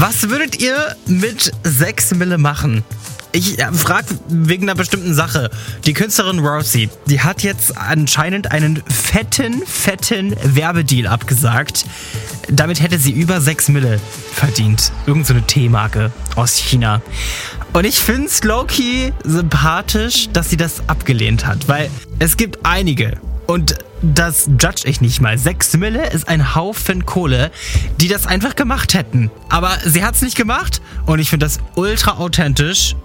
Was würdet ihr mit 6 Mille machen? Ich frage wegen einer bestimmten Sache. Die Künstlerin Rousey, die hat jetzt anscheinend einen fetten Werbedeal abgesagt. Damit hätte sie über 6 Mille verdient. Irgend so eine Teemarke aus China. Und ich finde es low-key sympathisch, dass sie das abgelehnt hat. Weil es gibt einige, und das judge ich nicht mal. 6 Mille ist ein Haufen Kohle, die das einfach gemacht hätten. Aber sie hat es nicht gemacht und ich finde das ultra authentisch